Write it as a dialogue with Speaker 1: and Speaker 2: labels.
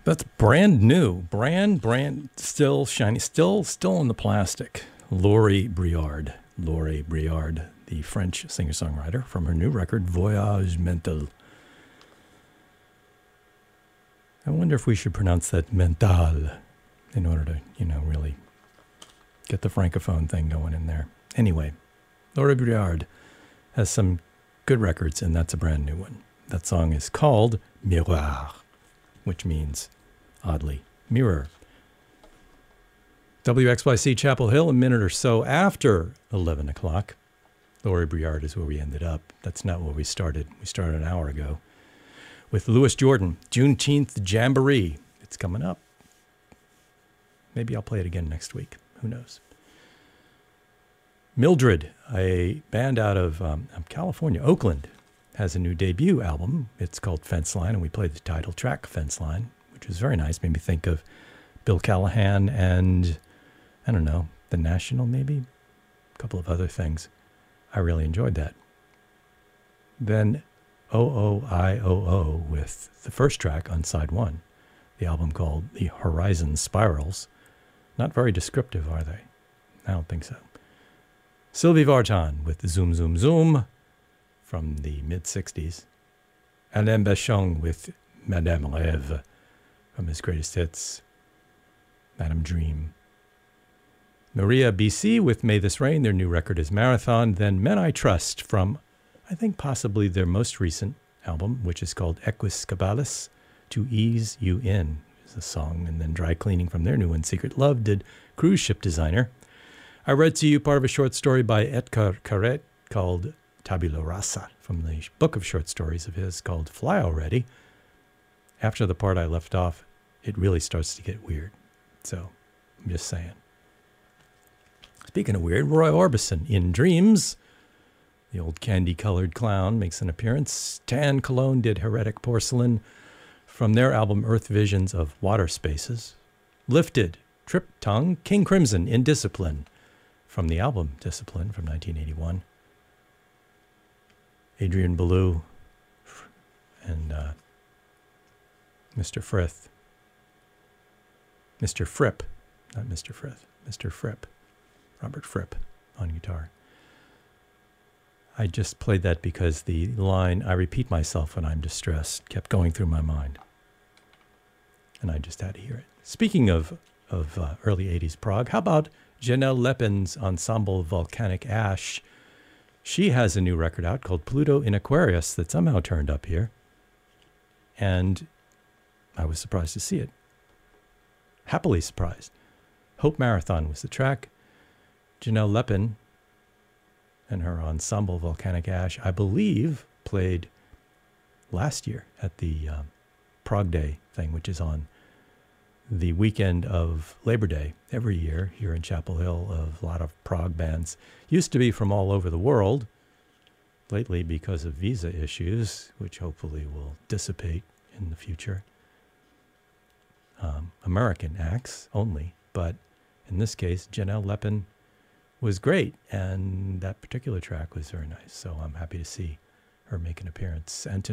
Speaker 1: That's brand new, brand, still shiny, still in the plastic. Laurie Briard, the French singer-songwriter from her new record, Voyage Mental. I wonder if we should pronounce that mental in order to, really get the francophone thing going in there. Anyway, Laurie Briard has some good records, and that's a brand new one. That song is called Miroir, which means, oddly, mirror. WXYC Chapel Hill, a minute or so after 11 o'clock. Laurie Briard is where we ended up. That's not where we started. We started an hour ago with Louis Jordan, Juneteenth Jamboree. It's coming up. Maybe I'll play it again next week. Who knows? Mildred, a band out of California, Oakland, has a new debut album. It's called Fence Line, and we played the title track, Fence Line, which was very nice. Made me think of Bill Callahan and, I don't know, The National maybe? A couple of other things. I really enjoyed that. Then OOIOO with the first track on side one, the album called The Horizon Spirals. Not very descriptive, are they? I don't think so. Sylvie Vartan with Zoom Zoom Zoom from the mid-60s. Alain Bachung with Madame Rêve from his greatest hits, Madame Dream. Maria BC with May This Rain, their new record is Marathon. Then Men I Trust from, I think, possibly their most recent album, which is called Equus Caballus, To Ease You In is the song. And then Dry Cleaning from their new one, Secret Love, did Cruise Ship Designer. I read to you part of a short story by Edgar Carret called Tabula Rasa from the book of short stories of his called Fly Already. After the part I left off, it really starts to get weird. So, I'm just saying. Speaking of weird, Roy Orbison in Dreams. The old candy-colored clown makes an appearance. Tan Cologne did Heretic Porcelain from their album Earth Visions of Water Spaces. Lifted, Trip Tongue, King Crimson in Discipline from the album Discipline from 1981. Adrian Belew and Mr. Frith. Mr. Fripp, not Mr. Frith, Mr. Fripp. Robert Fripp on guitar. I just played that because the line, I repeat myself when I'm distressed, kept going through my mind. And I just had to hear it. Speaking of early 80s prog, how about Janelle Lepin's ensemble Volcanic Ash? She has a new record out called Pluto in Aquarius that somehow turned up here. And I was surprised to see it. Happily surprised. Hope Marathon was the track. Janelle Lepin and her ensemble Volcanic Ash, I believe, played last year at the Prog Day thing, which is on the weekend of Labor Day every year here in Chapel Hill. A lot of prog bands used to be from all over the world. Lately, because of visa issues, which hopefully will dissipate in the future, American acts only. But in this case, Janelle Lepin was great, and that particular track was very nice. So I'm happy to see her make an appearance. And